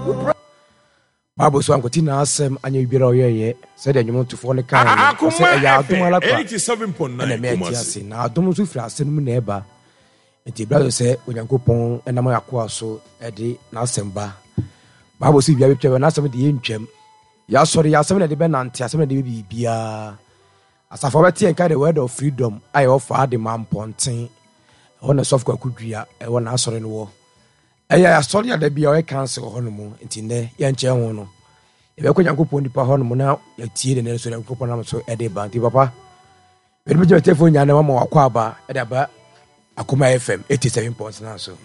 Bible so ankoti na asem anya bibira oyeye said anyum to for ne kan say ya adom ala kwa 87.9 kumasi na adom so fira asem mu na eba enti brother say onyankopon enam yakoa so e de na asem ba Bible so bia betwa na asem de yentwam ya sori ya asem na de be nante asem na de bibia asafo beti enka the word of freedom I offer the man ponten on soft kwakudua e wona asori no wo eya asori ada bia o cancel hono mu enti ne ya nche ho no ebe ko nyankopon nipa hono mu na ya tie de ne so nyankopon na so e de banti papa we be je telefone nya na mama wakwa aba e da ba Akuma FM 87.9 so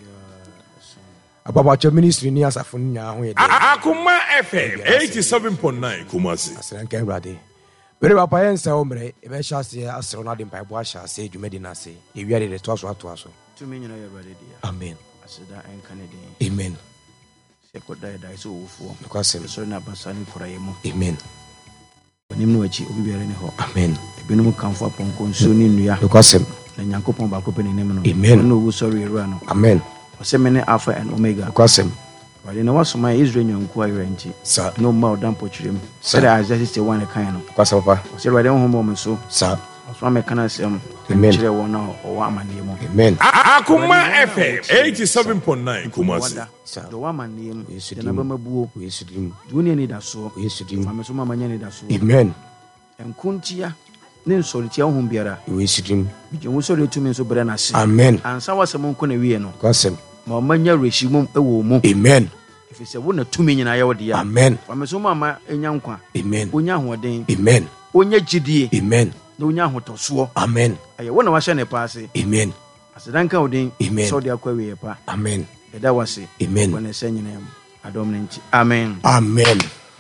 ababa cho ministry ni asafo nya ho ye de Akuma FM 87.9 Kumasi asanka brade we papa yensa omre ebe sha se asero na de mpa bo sha se dwumedi na se e wiare de to aso to me nyina ye brade dia amen aseda en kanede amen se ko dai so wofo kwasem so na basani koraye mu amen onim no achi obi biare ne ho amen ebinum kanfo aponko nso ni nnua kwasem na nyankopon ba ko pe ne nem no amen no wo sorry era no amen ose me ne alpha and omega kwasem wale na wasoma Israel nyonku ayranti sa no ma odan pochirem said Isaiah 61 kan no kwasem papa ose wale ho mo so sa so me kana sem amen kire wona o wa amane mu amen Akuma FM 87.9 Kumasi do wa amane mu Yesu na ba mabuo Yesu dim dunia ni da so Yesu dim mama so mama nya ni da so amen enkuntia ne nsoritia ho biara Yesu dim bi wo sori tumi so bre na se amen ansa wasem nko na wie no kwasem ma manya reshimum ewo mu amen efise wo na tumi nyina ye wode ya amen mama so mama enya nkwa amen onya hoden amen onya gidie amen na onya hotoso amen aye wo na wahye ne paase amen asedanka odin amen so de akwa wie pa amen eda wase amen wona se nyina am adom ne nchi amen amen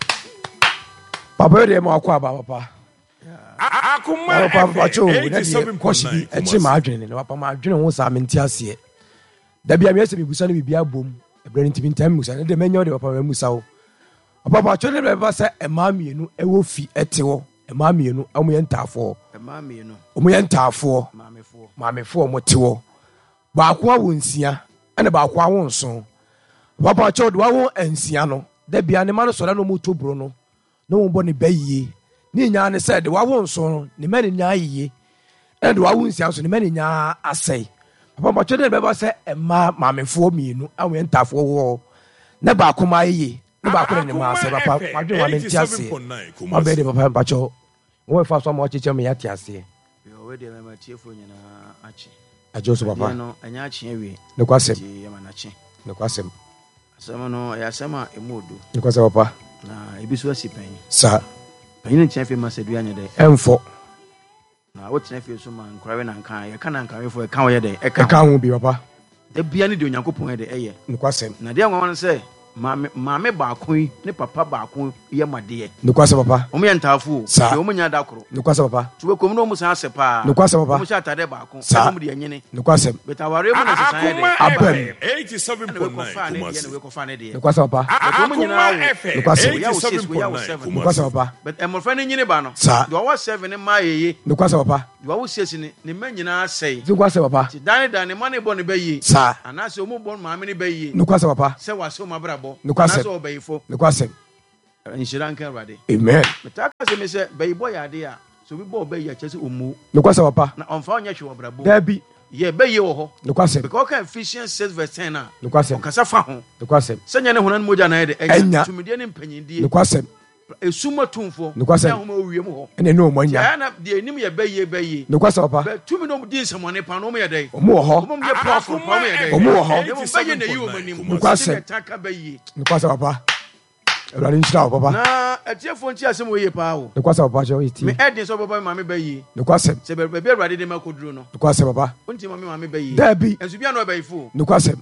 papa de ma akwa ba papa Akuma papa cho FM na de koshi echi ma adwene ne papa ma adwene ho sa menti ase da bia me se bibusa ne bibia bom ebre ntimi ntam musa ne de menyo de papa musa wo papa cho ne be ba se ema mienu ewo fi etewo ema mienu amu ye ntafo ema mienu omu ye ntafo maamefo mo tewo ba kwa wonsia ene ba kwa wonso papa cho de wa won ansia no da bia ne ma no so da no mu tobro no no wo bo ne bayie ni nya ne said wa wonso no ne ma ne nya yiye and wa wonsia so ne ma ne nya asai papa ma chede be ba se ema maamefo mienu awu entafo wo ne ba akoma yiye ne ba akoma ne ma asai papa ma dwe wa menti ase ma be de papa ba cho wo fa so ma cheche me yati ase yo we de ma tiefo nyina achi ajo so papa no anya achi ewe ne kwasem ye ma na chi ne kwasem asema no ya sema emodu ne kwasem papa na ebisu asipan sa panyin chiafe masedu anya de emfo na wotina fe so man krawe na nkan ye kana nkan fo e kan ye de e ka ho bi papa de bia ne de onyankopon ye de eye ne kwasem na de anwan se maame baako ne papa baako ye made ne kwasem papa omo ye ntafo de omo nya da koro ne kwasem papa tuwe kom no omo san asepa ne kwasem papa omo sha tade baako omo de anyene ne kwasem betaware mo na sesan ye de abem 87.9 Kumasi we ko fa ne de ne kwasem papa Akuma FM 87.9 ne kwasem papa but emorfa ne nyine ba no sa do wa 7 ne ma yeye ne kwasem papa do wa 6 ne ma nyina sei ne kwasem papa ti dan ne ma ne bo ne bayi sa ana se omo bo maame ne bayi ne kwasem papa se wa se o mabrabo ne kwasem so bayifo ne kwasem inshira nkan rade amen metaka se me se bayi boy ade a so bi bo bayi a chese omu ne kwasem papa na onfa onye hwe obrabo dabi ye bayi wo ho ne kwasem because kan Ephesians 6:10 na ne kwasem okasa fa ho ne kwasem senya ne honan moja na ye de Enya. tumidie ne mpanyindie ne kwasem esuma tumfo Ne kwasem. ya homa owiem ho ene no manya ya na de enim ye bayi ne kwasem papa but tumi no di nsamone pa no mo ye dai omo wo ho omo ye powerful pa mo ye dai omo wo ho omo bayi na yi o manim Ne kwasem. taka bayi ne kwasem papa ewra ni shira papa na atiefo nti asem wo ye pa wo ne kwasem papa jo iti me edin so baba mama bayi ne kwasem se be awurade de makoduro no ne kwasem papa unti mama bayi dabi enso bia no bayi fo ne kwasem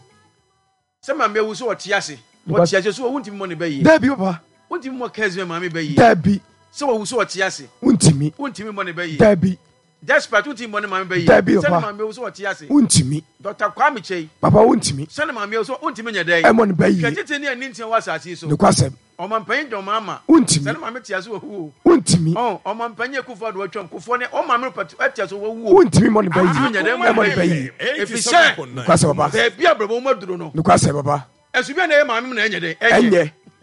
se mama ewu so wote ase Ne wote ase so unti mo ne bayi dabi papa unti mo kaze mama bayi dabi se wo so wote ase untimi unti mo ne bayi dabi despite unti mo ne mama bayi Dabi, se papa. mama ewu so wote ase untimi Dr. Kwame Chei papa untimi se mama ewu so unti me nya dai emo ne bayi kete ne ani ntia wasase so ne kwasem o man pan do mama untimi se mama tia so wu untimi o man pan ekufo do atwam kufo ne o mama patu atia so wu untimi mo ne bayi nya dai emo ne bayi ne kwasem papa be bia brabo maduro no ne kwasem papa enso bia na ye mama na nya dai enye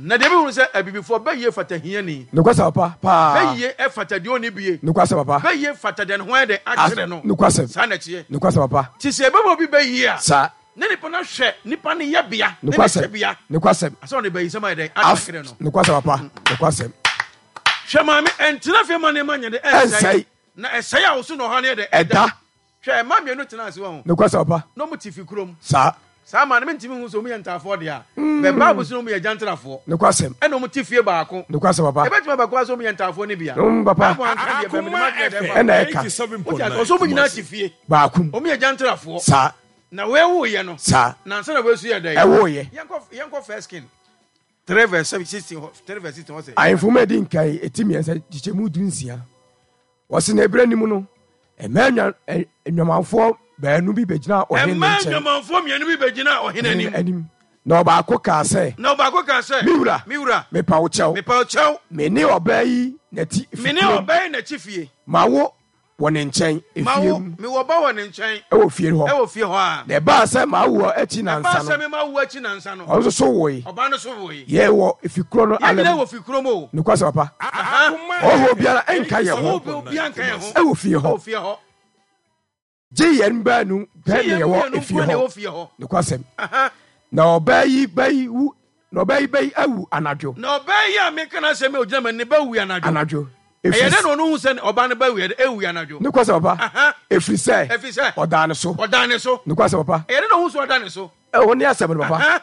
na de bi hu say abibifo be ye fata hiani no kwasa papa pa be ye e fata de oni bie no kwasa papa be ye fata de ho de akere no no kwasa sa na chie no kwasa papa ti se be bo bi be ye a sa ne nipa na hwe nipa ne ye bia no kwasa bia no kwasa aso ne be yi sama de akere no no kwasa papa no kwasa hwe maame entina fe ma ne ma nya de ensai na esai a wo so no ha ne de eda hwe ma me no tena ase wo no kwasa papa no mu tifi kurom sa ma ne mentimi hu so mu ye ntafo de a be babu so mu ye jantrafo no kwasa e no mu tifie baako no kwasa papa e betima ba kwa so mu ye ntafo ne bia papa na 87.9 so mu nyina tifie baako o mu ye jantrafo sa na we wo ye no sa na nsa na we su ye dai e wo ye yanko first king 3 verse 16 3 verse 16 was I informed din kai etimi ensa chichemu dunsia wose na ebranimu no emanya enwamanfo baanu bi begina ohene nche enwamanfo mienu bi begina ohene anim na obaako ka se miwura me pa wo chew me ne obayi na ti fie mawo wone nchen efie me wo ba wone nchen e wo fie ho a na ba se mawo achi na nsa no ba se me mawo achi na nsa no o so woyi oba no so woyi ye wo efikro no ale ye wo fikro mo no kwasa papa ho biara enka ye ho e wo fie ho JN banu pe ne wo efie ho no kwasa na obayi wu na obayi awu anadwo na obayi a me kana se me ogina mani ba wu anadwo eye de no hu se oba ne ba wu ewu anadwo no kwasa papa efrise odane so no kwasa papa eye de no hu so odane so e woni asem no papa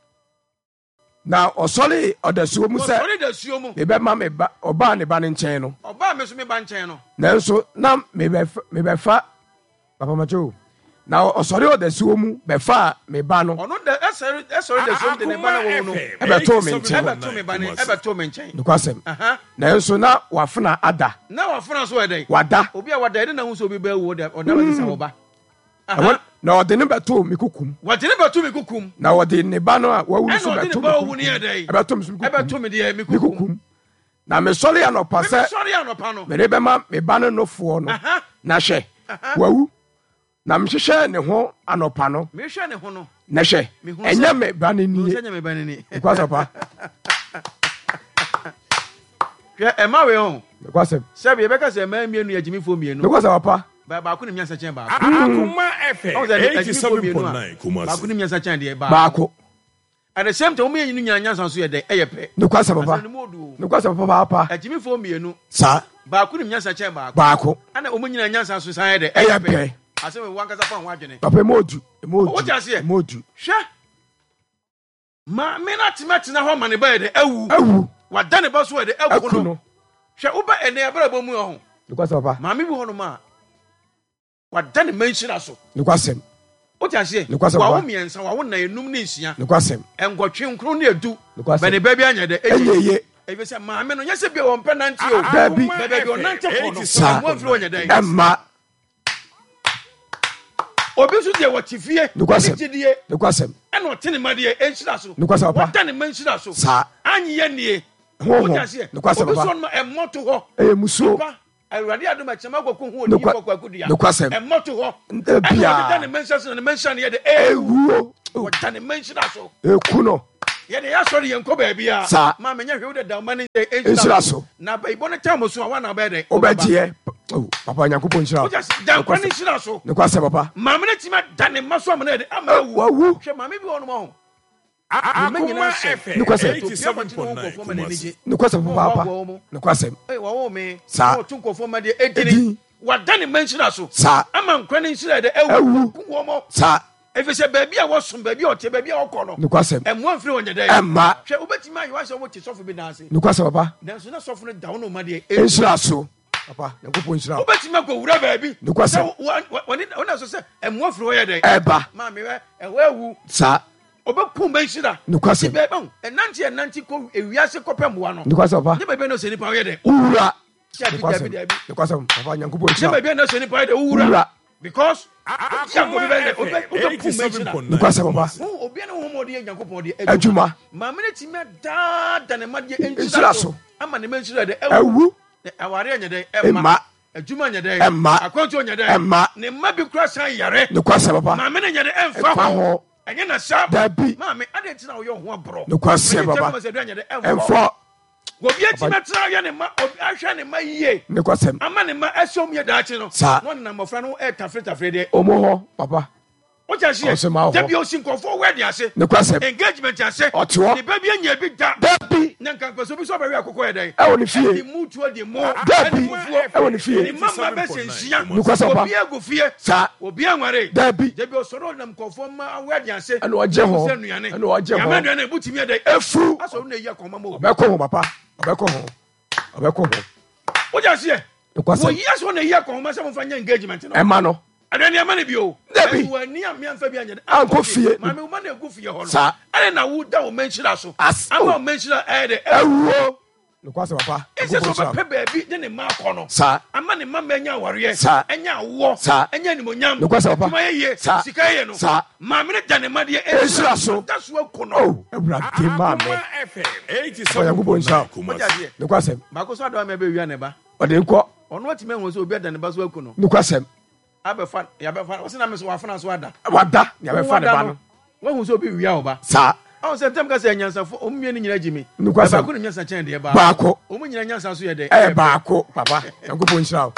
na osole odasuo mu se me be ma me ba oba ne ba ne nchen no oba me so me ba nchen no nanso na me be fa papa macho na osore odasuo mu be fa me ba no ono de esore dasuo de ne ba na wo no e be to me nchen e be to me nchen no kwasem nanso na wafuna ada na wafuna so edai wada obi a wada de na hu so obi ba wu de oda ba sisa wo ba na ode ne beto me kukum na ode ne ba no a wawu so beto e beto me kukum na me sori anopa se me ne be ma me ba no nofo no na hwe wawu na me hwehwe ne ho anopa no me hwe ne ho no na hwe enya me ba ne ni kwasa pa e ma we ho kwasa se be ka se ma mienu ya jimifo mienu kwasa pa baako ne miansa chen baako Akuma FM 87.9 Kumasi baako ne miansa chen de baako at the same time o me yinu nyansa so ye de eyepe no kwasa papa no kwasa papa ajimifo mienu sa baako ne miansa chen baako ana o me nyina nyansa so san ye de eyepe ase we wankasa fa ho adwene papa modu o jase modu hwe ma me na timatina ho mane ba ye de awu wada ne ba so ye de awu no hwe wo ba ene abra ba mu ho no kwasa papa ma me bi ho no ma wada ne manhyira so no kwasem o jase wa wo miensa wa wo na enum ne nsia no kwasem engotwe nkro ne edu ba ne ba bi anya de eyeye ebe se ma me no nyese bi wo penanti o baby bi onante ko no sa wo mfiri onya den emma obi su de watifie no kwasem eno tene ma de enhyira so no kwasem papa wada ne manhyira so sa anyi ye nie o jase no kwasem papa obi so no emoto ho musuo awurade adoma chama gwoku hu oni gwoku dia no kwasem emoto ho bia da ne manhyira so ne manhyira ne ye de ewuo wada ne manhyira so ekuno ye ne ya sori ye nko ba bia ma menya hwe de da ma ne enhyira so na ba ibo ne tam so wa na ba de obadie papa nyankopon nhyira da kwa ne nhyira so no kwasem papa ma me ne tima da ne maso ma ne de ama awu hwe ma me bi wono mo Akuma FM 87.9 Kumasi no kwasem papa no kwasem wa wo me sa tunkofo ma de edini wada ne manhyira so sa ama nkwa ne nhyira de awu wo mo sa efese baabi a wosom baabi a ote baabi a okọ no kwasem emu afiri onye dey emma hwe obetima ayi wa se wo ti sofo bi na ase no kwasem papa nanso na sofo no da wono ma de enhyira so papa nyankopon nhyira obetima ko wura baabi no kwasem wona so se emu afiri oye dey eba ma me we ewe awu sa obekum manhyira no kwasem be ban enanti ko ewiase kopem wa no no kwasem papa ne baabi no se ni pa oye dey ura no kwasem papa nyankopon ne nhyira baabi no se ni pa oye dey ura because Akuma FM no kwasem papa obi na ho mo de nyankopon de adwuma ma me ne ti me da ne ma de enhyira so ama ne manhyira de awu aware anya de emma adwuma anya de emma akwantu anya de emma ne ma bi kura san yare no kwasem papa ma me ne nya de emfa ho enye na sha dabi ma me ade ntina wo yo ho abro no kwase baba enfo obi etima tra ya ne ma obi ahwe ne ma yie ne kwase ama ne ma asom ye daachi no no na mofra no e tafre de omo ho papa o ja hye da bi o sin kofo we ase ne kwase engagement ase ne ba bi anya bi da bi na nkan kwaso bi so ba we akokọ ye dan e woni fie di mutuo di mo da bi e woni fie ni mama be sensia ne kwase papa obi agu fie sa obi anware da bi o soro nam kofo ma we ase ane oje ho ane oje ho ya ma duane butimi de efu aso na yi akoma mo obeko ho papa obeko ho o ja hye ne kwase wo yi aso na yi akoma se mo fa nya engagement no e ma no adani amane bi o Dabi wani amia mfa bi anya anko fie mame wo na egu fie ho no sa ane na wo da wo menchira so ama wo menchira de ewo ne kwase papa ese so be baabi de ne ma kɔ no sa ama ne ma nya wareye enya wo enya ni monyam ne kwase papa ma ye sika ye no mame ne da ne ma de esira so da so aku no oh ebrate mame oya gubo nsa ne kwase ba ko so adawa me be wi ane ba ode nko ono atime ho so obi da ne ba so aku no ne kwase abefa ya befa o se na me so wafana so ada wada ya befa ne ba no wo hu so obi wi a ba sa aw se tem ka se nyansafo o mmie ni nyina jimi ba ko ni nyansa chen de ba baako o mu nyina nyansa so ye de baako papa yankopon nhyira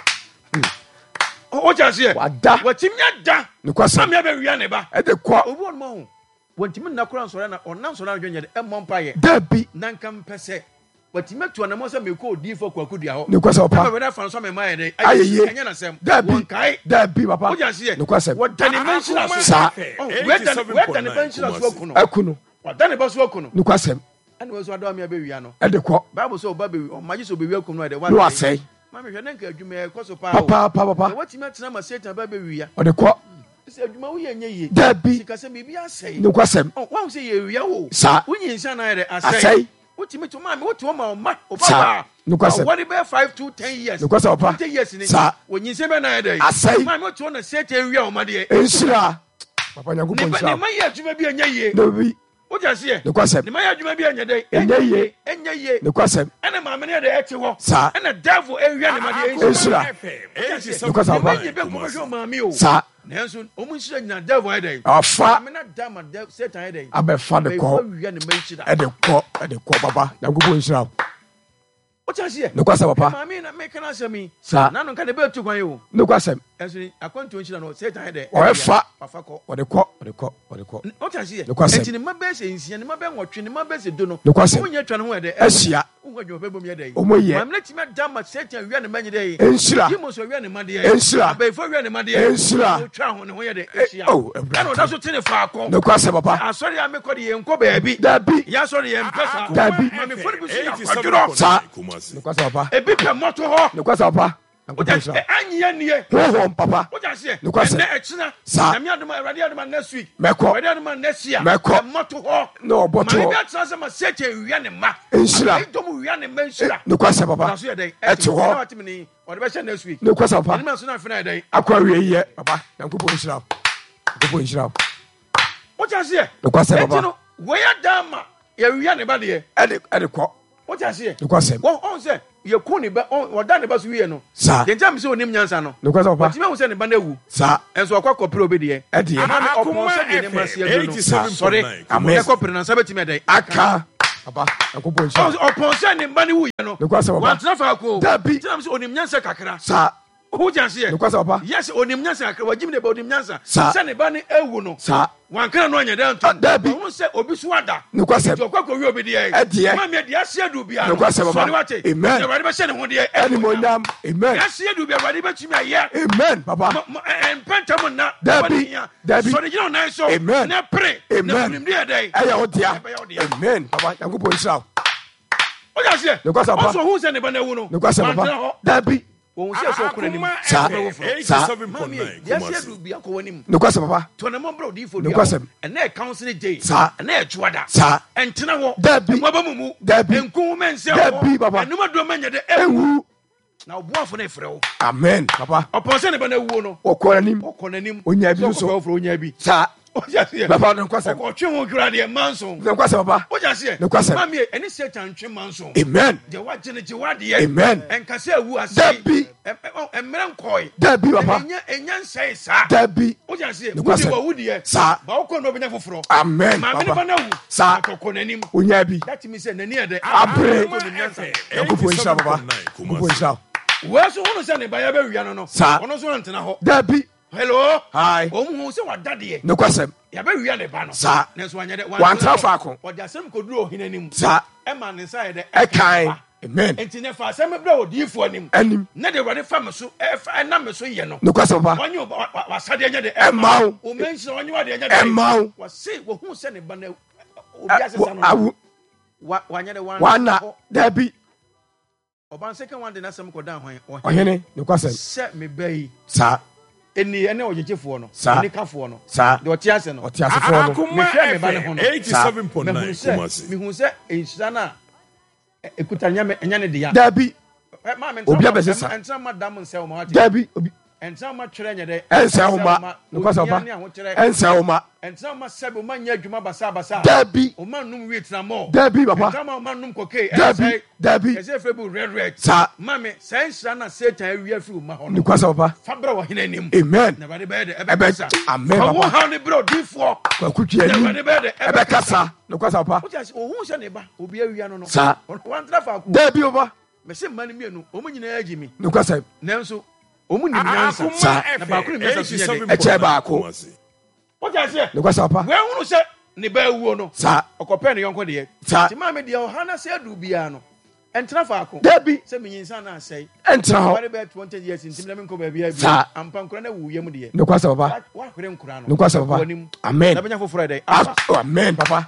o ja se wada watimya da ne kwase am ya be wi ne ba e de kwa obi on ma hu wantimi na kora nsore na onam nsore na dwenye de e mompa ye dabi na nkam pese watimi tu na mo se me ko odi fo kwakudia ho ne kwase papa we da fa so me ma ye de ayeye anya na sem dabi dabi papa o ja se ne kwase wadani menshira so sa wedani menshira so akuno akuno wadani ba so akuno ne kwase ane we so adawa me be wi ano e de kwa bible so ba be o maji so be wi akuno de no asai mama hwe na nka adwuma e koso pa papa watimi atena ma satan ba be wi ya o de kwa se adwuma wo ye nye ye dabi sika se bibi asai ne kwase wa se ye wi ya wo sa wonyi nsa na ye de asai wotimi to ma me wotu ma o ma o baba ne kwase what be 5 to 10 years ne kwase papa 10 years ni sa wonyi nse be na ye de asai ma me wotu na satan wi ya o ma de enshira papa yankopon ne nhyira ma ye adwuma bi anya ye dabi o ja se ne kwase ne ma ye adwuma bi anya de enya ye ne kwase ene ma me ne de ete ho sa ene devil e wi ne ma de enshira ne kwase papa ye be ko hwe ma me o sa nanso omu nhyira nyina devil e de afa me na da ma satan e de abefa de ko wi ne ma nhyira e de ko papa yankopon nhyira o cha se ne kwase papa ma me na me kana asemi sa na no ka de be tu kwan yo ne kwase enso akwanto nhyira no satan e de o efa afa ko o de ko o cha se ne kwase enti ne ma be se nsia ne ma be nwotwe ne ma be se do no ne kwase o nya twa ne ho e de asia wo gwa be bom ye de o moye ma me ti ma da ma satan wi ne ma nye de enshira dimo so wi ne ma de enshira abefo wi ne ma de enshira o twa ho ne ho ye de asia oh ana o da so tene fa ko ne kwase papa asori ya me ko de ye nko baabi dabi ya asori ye mpesa dabi ma me fo de bi so ya kwaduro sa ne kwase papa ebi pe moto ho ne kwase papa yankopon nhyira anyi nie ho papa o ja se ne kwase na echina sa na me aduma awade aduma next week meko awade aduma next year meko moto ho no boto ma me atra se ma seche wi ne ma enshira ai dom wi ne ma enshira ne kwase papa na so ye dey ete ho watimi o de be share next week ne kwase papa ni ma so na fina dey akwa wiye papa yankopon nhyira o ja se ne kwase papa no we ya dama ye wi ne ba de e de ko o ja se ne kwase wo on se ye ku ni ba o da ne ba so wi no sa den jam se onim nyansa no ne kwase papa watimi hu se ne ba na wu sa enso akwa kopre obi de e de ama me opon se de ne ma se adu no sorry amen e kopre na sabeti me dey aka papa yankopon nhyira opon se ne ba ne wu ye no ne kwase papa wantena fa ko dabi tinam se onim nyansa kakra sa who just here? ne kwase papa Yes, onim nyansa kakra wajim ne ba onim nyansa sa se ne ba ne ewu no sa wankana no anya dan to dabi won se obi so ada ne kwase to kwakọ wi obi de de ma me de asia du bia ne kwase papa amen ne wade be se ne ho de ani monyam amen asia du bia wade be tumi aye amen papa en pentam na dabi so de gino na so amen na pre na nim de dey aya odia amen papa yankopon nhyira o ja se ne kwase papa so hu se ne ba na ewu no ne kwase papa dabi won se so kura nim sa yes du bia ko wanim ne kwase papa to na mo bro di fo ne kwase and na counseling day sa and na etuada sa entena wo dabi mo ba mumu dabi enku men se dabi papa enuma do manya de ewu na obuafo na efre wo amen papa opon se ne ba na ewu no okoranim okonanim onya bi so ofro onya bi sa Papa no kwasem. Twe ho kura de manso. No kwasem papa. O ja se. No kwasem. Mami eni Satan twe manso. Amen. De wa gene je wa de. Amen. Enkase awu ase. Dabi. Emre nkoi. Dabi papa. Enya nsai sa. Dabi. O ja se. No kwasem. Wudi e. Sa. Ba wo ko no benya foforo. Amen. Mami ne ba na wu. Sa. Akoko nanim. Onya bi. That means say nani e de. Abre. Yakufo insha papa. Yakufo insha. Weso hunu se ne ba ya ba wia no no. Ono so ntena ho. Dabi. Hello. Hi. Omu se wadade. No kwasem. Ya ba wia ne ba no. Sa. Nenso wanya de Wan trafa akon. O de asem koduro ohinanim. Sa. E ma ne sa de. E kan. Amen. Enti ne fa asem bra odifo anim. Anim. Na de wade fa me so e na me so ye no. No kwasem papa. Wanyo wasade anya de e ma o. O mention wanyo wade anya de. E ma o. Wase wo hu se ne ba na obi asesa no. Awu. Wanya de Wana. Dabi. Oban second one de na asem ko dan hwan. Ohene no kwasem. Se me bayi. Sa. Eni ene ogyegyefo no. Sa. Eni kafo no. Sa. De oti ase no. Oti asefo no. Akuma Mehwɛ me ba ne ho no. 87.9 Kumasi. Mihu se enhyira na ekuta nya ne de ya. Dabi. Obi abese sa. Entra madam nse o ma wate. Dabi. Obi. Entra ma twere nya de. Ensa homa. No kwasem papa. Ensa homa. Entra ma sebe o ma nya adwuma basa. Dabi. O ma num wait na mo. Dabi papa. Entra ma o ma num koke. Dabi. Dabi. Ese febu red. Sa. Mame, say enhyira na Satan awia fi o ma ho No no. kwasem papa. Fabra wo hena nim. Amen. Na bade be de Ebe. kasa. Amen Wo papa. ha ne bro difo. Kwakutia Na ni. bade be de Ebe kasa. No kwasem papa. o just o hu se ne ba obi awia no no. Sa. Wan tra fa ku. Dabi papa. Me se mani mienu o mu nyina agi mi. No kwasem. Nanso o mu nim nyansa. Akuma Na ba ko ni mesa so nyɛ de. Eche baako. O just say No kwasem papa. we hunu se ne ba awuo no. Sa. Okɔpɛ ne yɔnko de ye. Sa. Ti ma me de o hana se adu bia no. Entra fa ko. Dabi. Se me nyinsa na asɛe. Entra ho. Wari be 20 years ntim na me nko ba bia bi. Sa. Ampa nkora na wuye mu de ye. No kwasem papa. Wa hwere nkora no. No kwasem papa. Amen. Na benya foforo de. Amen papa.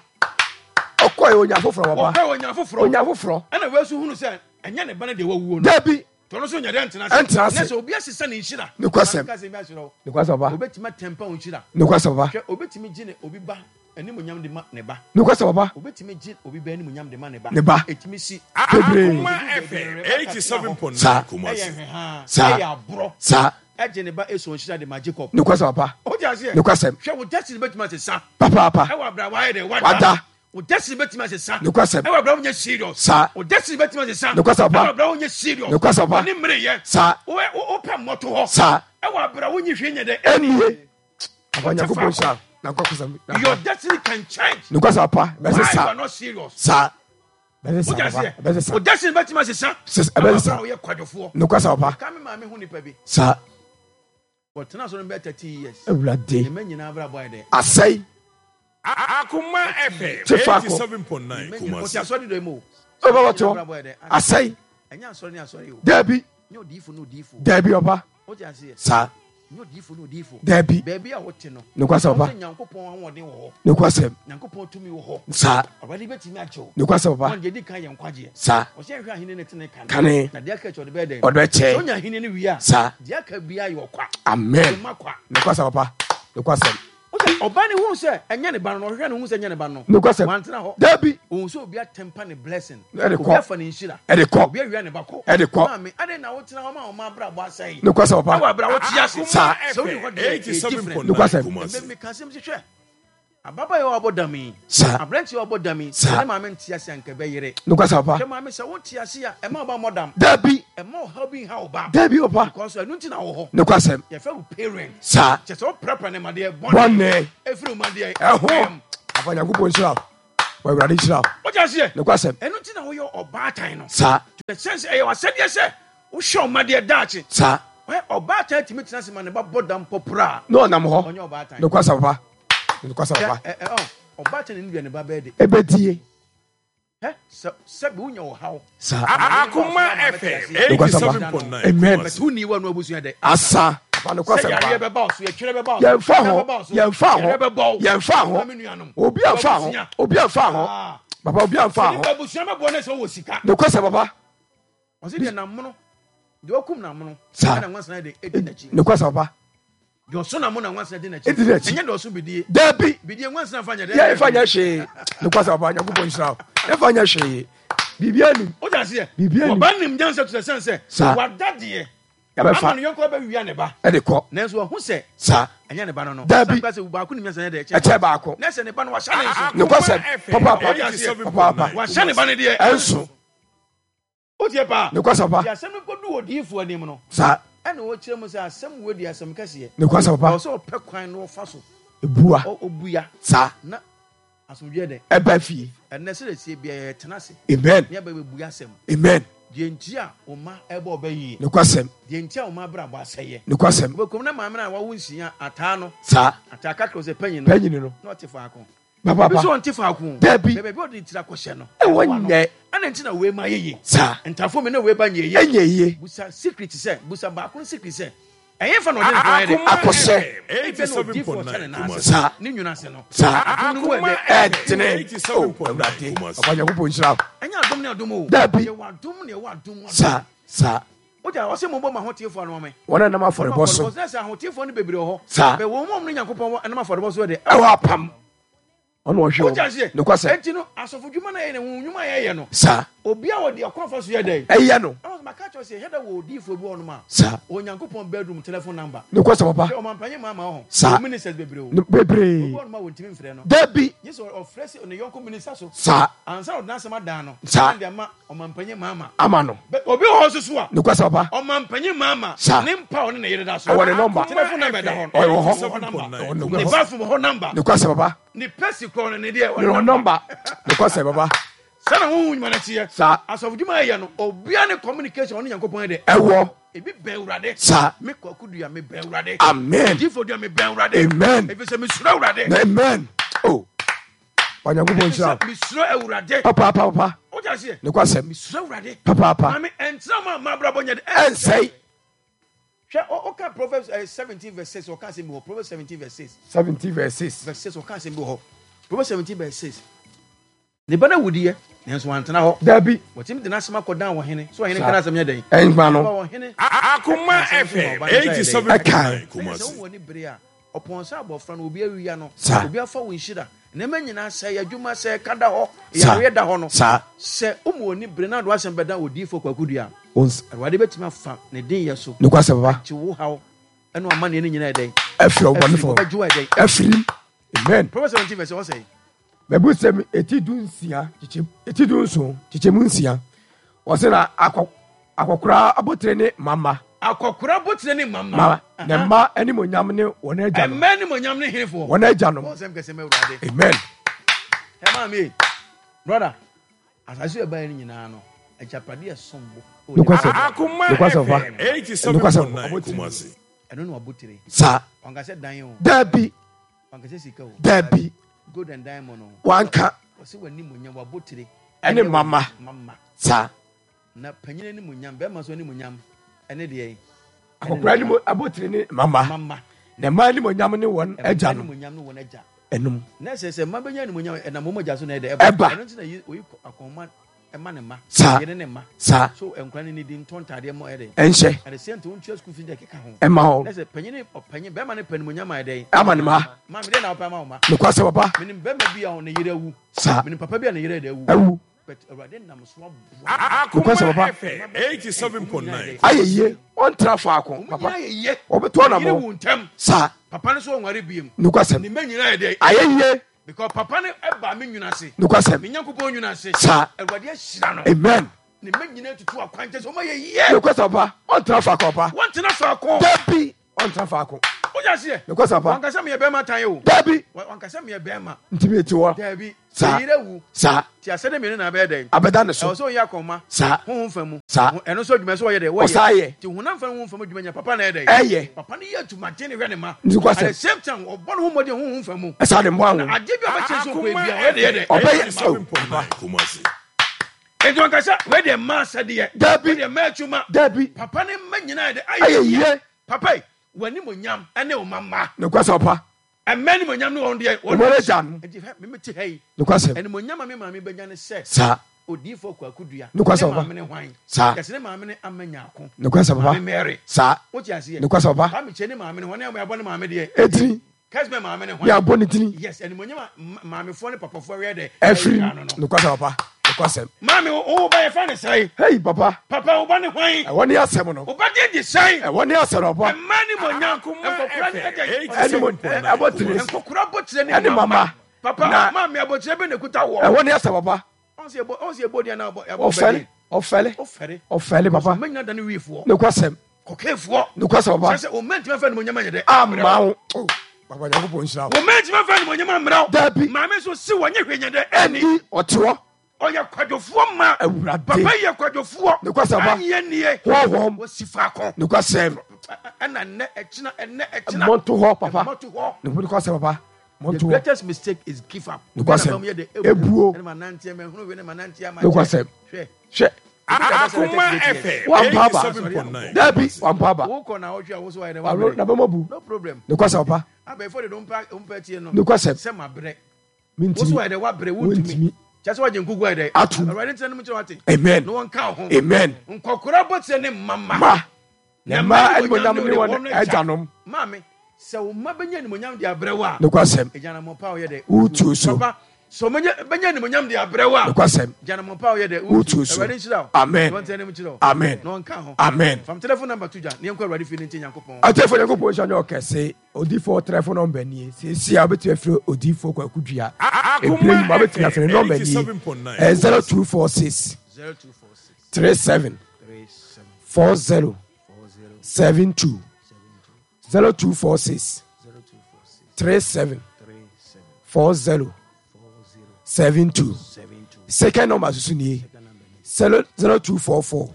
Okoye onya foforo papa. Ɔhwɛ onya foforo. Onya foforo. Ana we so hunu se enya ne ba na de wawuo no. Dabi. Tono so nya de ntena Ɛntena ase. Na se obi asesa ne nhira. Ne kwasɛm. No kwasem papa. Obetima tempa nhira. No kwasem papa. Hwɛ obetimi gine obi ba anim nyam de ma ne ba. No kwasem papa. Obetimi gine obi ba anim nyam de ma ne ba. Ne ba. Etimi si. Akuma FM 87.9 Sa. Ɛyɛ Kumasi. hwe ha. Sa. Ɛyɛ abro. Sa. Ɛgye ne ba eso nhira de ma Jacob. No kwasem papa. O ja se. No kwasem. Hwɛ wo destiny betima se sa. Papa papa. Ɛwɔ abra wa yɛ de Wada. O destiny betima se sa. No kwasem. Ɛwɔ abra wo nye serious. Sa. O destiny betima se sa. No kwasɛm papa. Ɛwɔ abra wo nye serious. No kwasɛm papa. Ni mmere yɛ. Sa. O pɛ moto hɔ. Sa. Ɛwɔ abra wo nye hwe nye de. Enie. Papa nya ko bonsa. Na ko kwasem. Your destiny can change. No kwasem papa. Be Why you sa. are not serious? Sa. Be O sa ja papa. se. Be sa. O destiny betima se sa. Be sa. O yɛ kwadofo. No kwasem papa. Ka me ma me hu nipa bi. Sa. But tena so no be 30 years. Ewurade. Ne ma nyina abra boy de. Asai. Akuma FM Chefako. 87.9 O ti Kumasi. asori do mo. Oba wato. Asai. Enya asori ni asori o. Dabi. Nye odifo no odifo. Dabi oba. O ti ase. Sa. Nye odifo no odifo. Dabi. Baabi a wote no. No kwasɛm papa. Nyankopɔn ahoɔden wɔ hɔ. No kwasɛm. Nyankopɔn tumi wɔ hɔ. Sa. Awurade betimi akyɛw. No kwasɛm papa. Wɔn de di kan yɛ nkwagye. Sa. Ɔsɛ hwɛ ahene ne tene kan. Kane. Na de aka kyɛw de bɛɛ dɛ. Ɔdɔ kyɛ. Onya ahene ne wi a. Sa. De aka bia yɛ ɔkwa. Amen. Ma kwa. No kwasɛm papa. No kwasɛm. Ọba ni hu sɛ ɛnyɛ ne ba no ɔhwɛ ne hu sɛ ɛnyɛ ne ba no. No kwasɛm. Wantena hɔ. Dabi. Ohun sɛ obi atempa ne blessing. Ɛde Obi kɔ. afa ne nhyira. Ɛde kɔ. Obi awia ne ba kɔ. Ɛde kɔ. Maame ade na wotena hɔ ma ɔma abra bɔ asɛe. No kwasɛm Ɛwɔ papa. abra wote ase. Sa. Sɛ wodi hɔ deɛ, ɛyɛ different. No kwasɛm. Kumasi. Mɛ ka sɛm sɛ hwɛ. Ababa yɛ ɔbɔ dami. Sa. Abrɛnti yɛ ɔbɔ dami. Sa. Ne maame nte ase anka bɛyere. No kwasɛm Hwɛ papa. maame sɛ wote ase a ɛma ɔba mmɔdam. Dabi. Ɛma ɔhaw bi nha ɔba. Dabi papa. Because ɛnu nti na wɔ hɔ. No kwasɛm. Yɛfɛ wo parent. Sa. Kyɛ sɛ woprɛprɛ ne madeɛ Bɔne. Ɛfiri wo madeɛ. Ɛho. Papa Nyankopɔn hyira. Wa Awurade hyira. Wogye aseɛ? No kwasɛm. Ɛnu nti na woyɛ ɔbaatan no. Sa. The sense ɛyɛ wasɛdeɛ sɛ wohyɛ ɔmadeɛ daakye. Sa. Ɔbaatan tumi tena se ma ne ba bɔ dam pɔpra. No ɔnam hɔ. Ɔnyɛ ɔbaatan. No kwasɛm papa. No kwasɛm papa. Ɔbaatan ne nua ne ba bɛɛ de. Ebedie. Sɛbi wonya ɔhaw. Sa. Akuma FM 87.9 Amen. But who ni wa no abusua de? Asa. Papa no kwasɛm Sɛ yareɛ papa. bɛba wo so, yɛtwerɛ bɛba wo so. Yɛmfa ho. Yɛrɛ Yɛmfa ho. bɛbɔ wo. Yɛmfa ho. Mami nuanom. Obi amfa ho. Abusua. Obi amfa ho. Ah. Papa obi amfa Sɛ ho. nipa abusua bɛbɔ ne sɛ wɔ sika. No kwasɛm papa. Ɔsɛ deɛ namono. Deɛ ɔkum namono. Sa. Ɛna nwansana de ɛdi n'akyi. No kwasɛm papa. Deɛ ɔso namono na nwansana di n'akyi. Ɛdi n'akyi. Ɛnyɛ deɛ ɔso bidie. Dabi. Bidie nwansana fa nyɛ dɛ. Yɛ ɛfa nyɛ hwee. No kwasɛm papa Nyankopɔn hyira. Ɛfa nyɛ hwee. Biribi anim. Wogye aseɛ? Biribi anim. Ɔba nim nyansa to the sense Sa. sɛ wada deɛ ya be fa ama no yonko ba wiya ne ba e de ko nanso ho se sa anya ne ba no Dabi. sa se ba ku ni nyasa de e che ba ko na se ne ba no wa sha ne nso ne kwasem papa papa wa sha ne ba ne de enso o tie pa ne kwasem papa ya asɛm ko du odiifo anim no sa ɛna wo kyerɛ mu sɛ asɛm wo di asɛm kɛseɛ ne kwasem papa ɔwɔ sɛ ɔpɛ kwan no ɔfa so ebua ɔbuya sa na asomdwe de e ba fi ɛnɛ sɛ de sie bia yɛtena ase amen ne ba bebuya asɛm amen deɛ nti a ɔma ɛbɔ ɔbɛyie ne kwasem deɛ nti a ɔma brabɔ asɛyɛ ne kwasem wobɛkɔm na maame no a wawo nsia ataa no sa ataa kakra sɛ panyin no panyin no na ɔte faako papa bi papa sɛ ɔnte faako Dabi. bɛbɛ bi ɔde tira kɔhyɛ no e wonye ɛna nti na wei ma yɛye sa ntafo me na wei ba nyɛ yie enye ye busa secret sɛ busa baako no secret sɛ ɛyɛ fa na ɔde ne kɔyɛ de akɔhyɛ ɛbɛ na odiifo ɔhyɛ ne nan ase sa ne nwunu ase no sa adom no wɔ dɛ ɛtene o awurade papa nyankopɔn nhyira ɛnyɛ adom ne adom o Dabi. yɛwɔ adom ne yɛwɔ adom sa sa wogya ɔsɛ mobɔ ma ahoteefoɔ no ɔmɛ wɔn nam afɔrebɔ so na sɛ ahoteefoɔ no bebree wɔ hɔ Saa. bɛ wɔn mu no nyankopɔn ɛnam afɔrebɔ so de ɛwɔ apam ɔno ɔhwɛ wogya wɔn seɛ ne kwasem ɛnti no asɔfo dwuma no yɛ ne ho nnwuma a yɛyɛ no sa obi a wɔde ɔkwan fa so yɛ dɛ ɛyɛ no maka kyerɛ sɛ yɛda wɔ odiifoɔ bi wɔ nom a sa onyankopɔn bedroom telephone number ne kwasem papa sɛ ɔmampanyɛ maama wɔ Saa. hɔ ministers bebree o ne bebree obi wɔ nom a wɔntimi mfrɛ no Dabi gye sɛ ɔfrɛ sɛ ne yɔnko minista so sa ansa na ɔde n'asɛm adan no Saa. ɛna de ama ɔmampanyɛ maama ama no obi wɔ hɔ nso so a ne kwasem papa ɔmampanyɛ maama Saa. ne mpa ɔne ne yere da so ɛwɔ ne nɔmba telephone number da hɔ ɔyɛ wɔ hɔ hɔ number Ɔwɔ ne ne hɔ. bathroom hɔ number ne kwasem papa ne pɛsi kɔ no ne deɛ ne wɔ nɔmba ne kwasem papa sɛna wohu nnwuma no teɛ Saa. asɔfo dwuma yɛ no obia ne communication ɔne nyankopɔn yɛ dɛ ɛwɔ ebi bɛn awurade Saa. me kwaku dua me bɛn awurade amen difo dua me bɛn awurade Amen. efi sɛ mesuro awurade amen o wanyankopɔn nhyira Sɛ mesuro awurade papa papa wogya seɛ ne kwasem mesuro awurade papa mame ɛntena ma mabrabɔ nyɛ de ɛnsɛe hwɛ ɔka Proverbs 17 verse 6 ɔka asɛm bi wɔ Proverbs 17 verse 6 70 verses verse 6 ɔka asɛm bi wɔ hɔ Proverbs 17 verse 6 ne ba no awudiɛ nanso wantena hɔ Dabi wɔtumi de n'asɛm akɔdan wɔ hene so ɔhene Saa. kana asɛm yɛ dɛn ɛnkwa no wɔ hene Akuma FM 87.9 sɛ Kumasi. wowɔ ne bere a ɔpɔnsa abɔfra no obi awia no Saa. obi afa wo nhyira nneɛma nyinaa sɛ adwuma sɛ ka da hɔ Saa. yareɛ da hɔ no Saa. sɛ womu wɔ ne bere na ade asɛm bɛda odiifo kwakudua Ons- awurade bɛtumi afa ne den yɛ so ne kwasem papa kye wo haw ɛne amanneɛ no nyinaa ɛdɛn ɛfiri ɔbɔnefo ɔbɛgye wo ɛdɛn ɛfirim amen Proverbs 17 verse wɔ sɛ bɛbu sɛm eti du nsia kyekyɛm eti du nson kyekyɛmu nsia wɔsɛ na akɔkora abotire ne mama akɔkora botire ne mama mama ne mma animonyam ne wɔn agya no ɛmɛ ne monyam ne henefoɔ wɔn agya no wɔsɛm kɛsɛm awurade amen ɛma me brother asase ɛbaeɛ no nyinaa no agyapade ɛsombo ne kwasem Akuma ne kwasem fa FM 87.9 Kumasi. ɛno ne wabotire saa wankasɛ dan o Dabi wankasɛ sika o Dabi gold and diamond o wanka wɔsɛ w'animonyam wabotire ɛne mama mama saa na panyin animonyam bɛrima so animonyam ɛne deɛ akɔkora ne abotire ne mama mama ne mma animonyam ne wɔn agya no animonyam ne wɔn agya ɛnum na ɛsɛ sɛ mma bɛnya animonyam ɛnam wɔn agya so na ɛdɛ Ɛba. ɛno nti na oyi akɔnma ɛma ne mma Saa. yɛne ne mma saa so nkura ne ne di ntɔn ntaadeɛ ma ɛdɛ ɛnhyɛ ɛde sɛ nti wɔntua sukuu fi de ɛkeka ho ɛma hɔ na sɛ panyin ɔpanyin bɛrima ne panimonyam a ɛdɛ ama ne ma maame deɛ na ɔpɛ ama wɔn ma ne kwasem papa menim bɛrima bi a ne yere awu saa menim papa bi a ne yere ɛdɛ awu awu but awurade nam so aboa Akuma papa. FM 87.9 ayɛ yie ɔntra faako ɔmo papa nyinaa yɛ yie ɔbɛtɔ na yere mo wu ntɛm saa papa no so ɔnware biem ne kwasem ne mma nyinaa yɛ dɛ ayɛ yie because papa no ɛba me nwunu ase ne kwasem me nyankopɔn nwunu ase Saa. awurade ahyira no amen ne mma nyinaa tutu akwankyɛ sɛ ɔma yɛ ne yie kwasem papa ɔntra faako papa wɔntena faako Dabi ɔntra faako wogya seɛ ne kwasem papa wankasɛ meyɛ bɛrima tan o Dabi wankasɛ meyɛ bɛrima ntumi eti hɔ daabi Saa. sɛ yere wu saa nti asɛde mmienu na abɛyɛ dɛn abɛda ne ɛwɔ so sɛ ɔyɛ akɔma saa honhom fa mu Saa. ɛno nso adwuma sɛ ɔyɛ dɛ ɔsaa yɛ nti honam fa no honhom fa mu adwuma nya papa na ɛyɛ dɛn ɛyɛ papa no yɛ adwumaden ne hwɛ ne ma Nti kwasɛm. at the same time ɔbɔ no ho mmɔden honhom fa mu ɛsaa de mbɔ na aho agye bi a ɔbɛkyerɛ sɛ ɔkɔ Akuma bia ɔyɛ de yɛ dɛ ɔbɛyɛ 87.9 Kumasi. nti wankasa wɔde mma asɛdeɛ Dabi. wɔde mma adwuma Dabi papa ne mma nyinaa yɛ dɛ ayɛ yie papa yi w'animonyam ɛne wo mama ne kwasem papa ɛmma animonyam ne wɔn deɛ wɔn agya no nti hɛ memete ha yi ne kwasem animonyam a me maame bɛnya ne sɛ saa odiifo kwakudua Ne kwasɛm ne papa. maame ne hwan Saa. yɛsɛ ne maame ne ama nyaako ne kwasem maame papa mary saa wote aseɛ ne kwasem papa pamekyɛ ne maame ne hɔ ne yɛabɔ ne maame deɛ etiri kasbɛ maame ne yɛ hwan abɔ ne tiri yes animonyam a maamefoɔ ne papafoɔ wɛ dɛ ɛfiri ɛyɛ no no ne kwasem papa ne Kwasem. Mami, o ba ye fa ne sai. Hey papa. Papa o ba ne hwan. Ɛwɔ ne asɛm no. O ba de sai. Ɛwɔ ne asɛm papa. Mani mo nyanko abotire. Nkokura botire ne ɛne mama. Papa, mami abotire be ne kuta wo. Ɛwɔ ne asɛm papa. On se ebo dia na Ɔfɛle papa. Menya da ne wifo. Ne Kwasem. Kokefo. Ne Kwasem papa. Sɛ o menti ma fa ne mo nyama yede. Amawo. Papa ya ko nshira. O menti ma fa ne mo nyama mraw. Dabi. Mami so si wo nye hwenye de Ɛni ɔtewo. Oya kwadofo ma. Awurade. Papa ye kwadofo. Ne Kwasem papa. Anye nie. Hɔhɔm. Wo sifa ko. Ne Kwasem. Ɛna ne ɛkyina. Monto hɔ papa. Monto hɔ. Ne Kwasem papa. The greatest mistake is give up. Ne Kwasem. Ebuo. Ne Kwasem. Hwɛ. Akuma FM. One papa. 87.9. Dabi. One papa. Na bɛ bu. No problem. Ne Kwasem papa. Before they don't pack tie no. Ne Kwasem. Say my bre. Mintimi. Wo so de wa bre wuntimi. Just wa jenku go de. Atum. Already tell me what. Amen. No one ka ho. Amen. Nkokora botse ne mama. Ma. Ne ma ɛnimonyam ne wɔn ɛgyanom. Mami. Sɛ wo ma benya nimonyam de abrɛ wa. Ne Kwasem. Ejana mo pa o ye de. Utu so. Papa, so benya nimonyam de abrɛ wa. Ne Kwasem. Ejana mo pa o ye de. Utu so. Amen. Amen. No one ka ho. Amen. From telephone number 2 ja. Ne enko Awurade fi ne nti Nyankopɔn. Atefo Nyankopɔn hwa ne ɔkɛse. Odifo telephone number nie. Sisi a betu afro odifo kwakudua. Ebile ma betu afro number nie. 0246 37 40 72 0246 37 40 72. Second number susu nie. 0244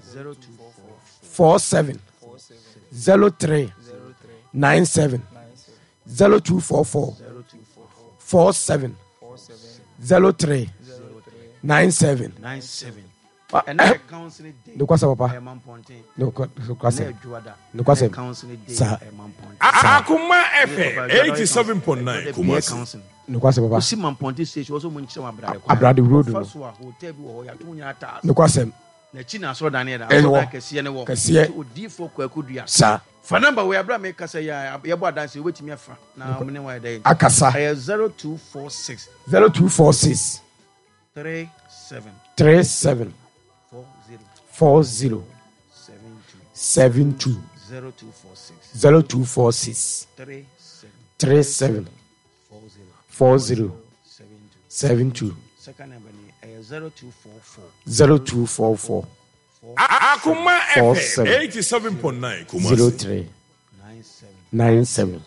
47 03 97 0244 47 03 97. And I counseling day. Ne Kwasem papa. Ne Kwasem. Sa. Akuma FM 87.9 Kumasi. Ne Kwasem papa. See man ponte station also mun chama brade. Abrade road no. Hotel bi wo ya to nya ta. Ne Kwasem. Na chi na so dane da. So kase ne wo. Kase. Odifo kwakudua. Sa. Fa number we abra me kasa ya bo adanse wetimi afa. Na me ne wa da. Akasa. 0246 0246 37 40 72 0246 37 40 72. Second number 0244 Akuma FM 87.9 Kumasi. 03 97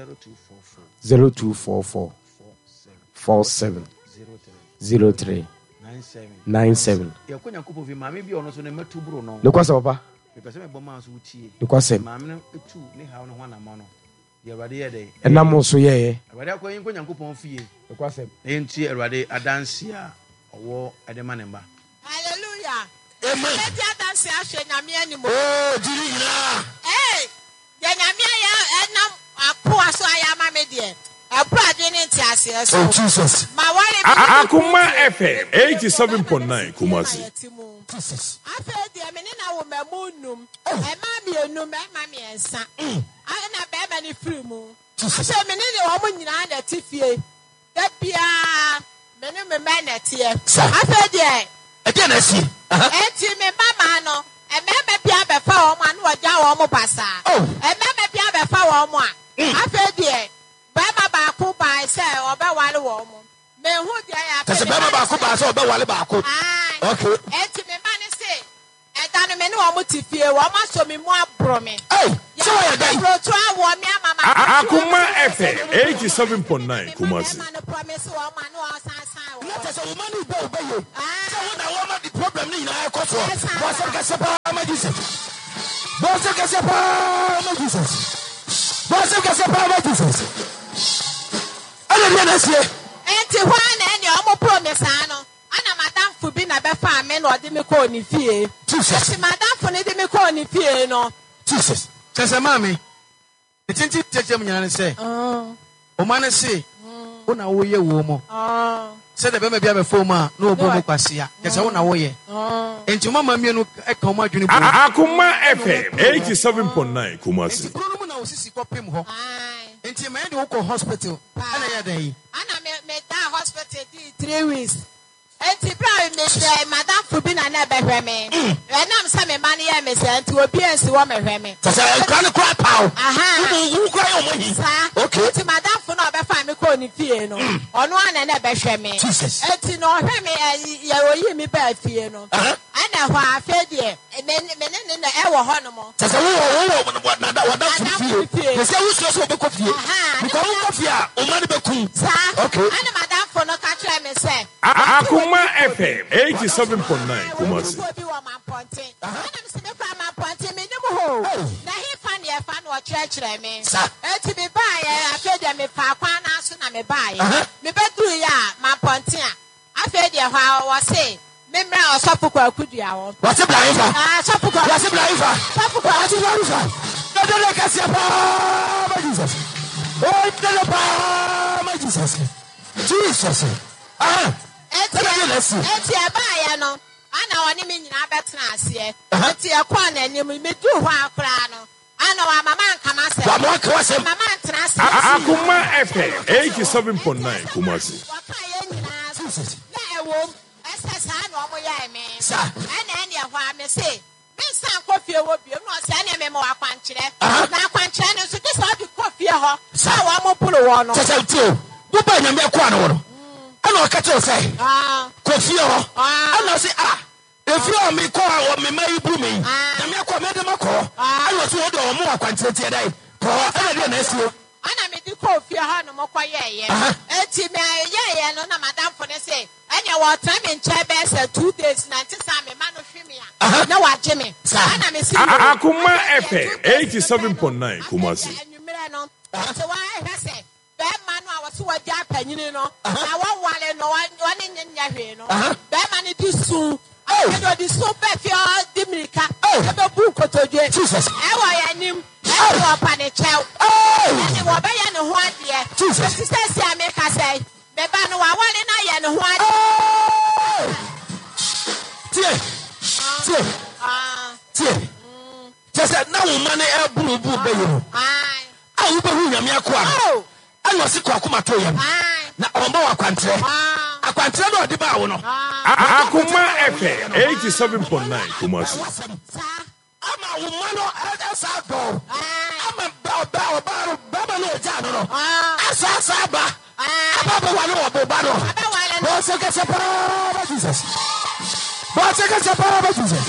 0244 47 03 97. Yakonya kupo vi mame bi ono so ne metu bro no. Ne Kwasem papa. Me pese me boma so utie. Ne Kwasem. Mame no etu ne ha no ho na mo no. De Awurade ye de. Enam so ye. Awurade akoyin konya kupo fie. Ne Kwasem. Enti Awurade adanse a owo edema ne mba. Hallelujah. Amen. Let adanse ahwe nyame animo. Oh, diri na. Eh. Ya nyame ya enam apo aso ayama me de. Abradwe ne ntiase eso. Oh Jesus. Ma wale Akuma FM 87.9 Kumasi. Jesus. Afa de me ne na wo mamunum. E ma mi enum, e ma mi ensa. Na be ma ni free mu. Afa me ne wo mo nyina na tifie. Da bia me ne me ma na tie. Afa de E dey na si. enti me mama no. E me bia be fa wo ma na oja wo mo pasa. E me bia be fa wo mo a. Afa de Baba baako ba se obewale wo mo. Me hu dia ya pe. Tese baba baako ba se obewale baako. Okay. Enti me ma ne se edanu me ne wo mo tifie wo ma so me mu abro me. So ya dai. Bro to awo me mama. Akuma FM 87.9 Kumasi. Me ma no promise wo ma no san wo. Tese wo mani be obeye. So wo na wo ma the problem ni na e ko so. Bo se ka se pa ma Jesus. Bo se ka se pa ma Jesus. Bo se ka se pa ma Jesus. Enti hwan na ene omo promise ano ana madam fu bi na be fa me na odi me ko ni fie. Jesus. Enti madam fu ni di me ko ni fie no. Jesus. Tese mami. Etinti tete nyana ne se. O ma ne se. Wo na wo ye wo mo. Se de be ma bia be fo ma na obo mo kwasea. Tese wo na wo ye. Enti mama mienu e ka mo adwene bo. Akuma FM 87.9 Kumasi. Enti kuro no mu na osisi kopem ho. Enti me de wo ko hospital. Ana ya dai. Ana me da hospital di 3 weeks. Enti bra me say madam fubi na na behwe me. Enam say me man ye me say enti obi ansi wo mehwe me. Say kra ne kra paw. Aha. Who cry o mohi? Okay. Enti madam fu na obefa me ko ni fie no. Ono ana na behwe me. Jesus. Enti no hwe me ye oyi mi ba fie no. Ana ho afa die me ne e wo ho no mo. Say wo na da fie. Say wo so be ko fie. Because wo ko fie a o man be kun. Okay. Ana madam fu no ka try me say Akuma FM 87.9 Kumasi. Na he fan ye fan wa church me. Eti me buy afa dia me fa kwan na so na me buy. Me bedru ya ma ponte a. Afa dia hwa wo say me mra osofu kwa kudua wo. What a blind. Osofu kwa. What a blind. Osofu kwa. What a blind. No don't let us my Jesus. Oh, my Jesus. Jesus. Eti abaya no ana woni me nyina betena ase eti ekwa na anim me du ho akra no ana wa mama nkama se mama ntena ase Akuma FM 87.9 Kumasi. waka ye nyina na ewo esesa na omo ya me ana ene ho a me se me san kofie wo bi no se ana me mo akwankyere na akwankyere no so dis obi kofie ho sa wa mo polo wo no sesa tio wo ba nyame ekwa no wo ana o ka tell say kofie ho ana say if you me ko a me mai bu me na me akwa me de makọ ana so wo do mo akwankyere tie dai ko ana de na esio ana me di kofie ho no mo koye ye eti me ye no na madam for ne say anya wo tra me nche be say 2 days na ntisa me ma no hwe me a na wa je me ana me si Akuma FM 87.9 Kumasi. Anwumere no so wa he say be ma no a wo so wa ja panyini no na wo wale no woni nyanya hwe no be ma ne di su I di so be fi dimirika e be bu kotodwe Jesus e wo ya nim e wo pa ne chew e wo be ya ne ho ade Jesus sister si ameka say be ba no wa wale na ya ne ho ade tie just na wo man e bu be you wo be hu nyame akwa ana o se kwa akoma to yam na omba wa kwantre akwantre no odi ba wo no Akuma FM 87.9 Kumasi. ama wo man no esa do ama ba no ja no asa ba aba wa no ba no bo se ke separa ba Jesus bo se ke separa ba Jesus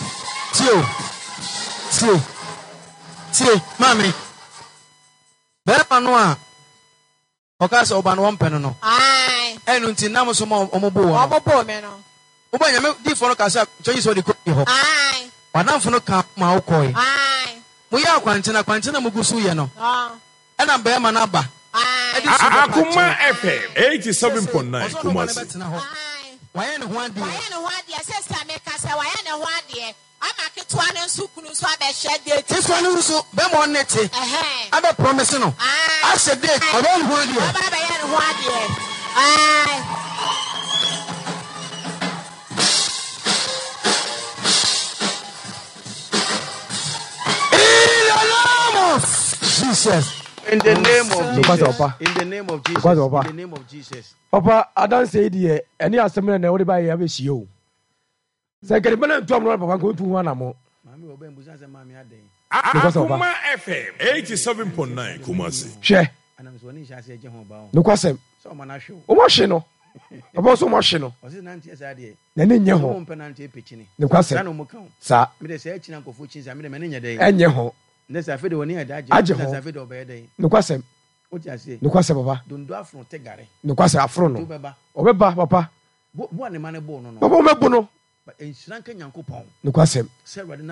tie mami be no a okasa oba no wonpe no enu nti nam so mo omobo wo omobo me no oba nyame di fo no kasa choyi so di ko ho wadamfo no ka ma wo koi mo ya kwantena mo gusu ye no ena be ma na ba Akuma FM 87.9 Kumasi. waye ne ho ade sister me kasa waye ne ho ade ama ketwa ne nsukunu so abehye date this one so be mo nete aba promise no ase date oba ne ho ade aba be ye ne ho ade Jesus. In the name of Jesus. In the name of Jesus. Because In the name of Jesus. Papa, I don't say the any assembly na ori ba ya be shio. Say kere bana ntu amro papa ko tu wana mo. Mami oba mbuza se mami aden. Akuma FM 87.9 Kumasi. Hwe. Anam so ni sha se je ho ba o. No kwasem. So ma na hwe. O mo hwe no. Papa so mo hwe no. O se nanti esa de. Na ne nye O ho. mo penalty epechini. No kwasem. Na no mo kan. Sa. Me de se echina nkofo chinza me de me ne nya den. Enye ho. Nesa fe de woni ada Aje aje. ho. Nesa fe de oba den. No kwasem. O ti ase. No kwasem papa. Dondo afro te gare. No kwasem afro no. Tu beba. Obeba papa. Bo ne mane bo no no. Papa o mebu no. Ba ensiran kan yankopon. No kwasem. Se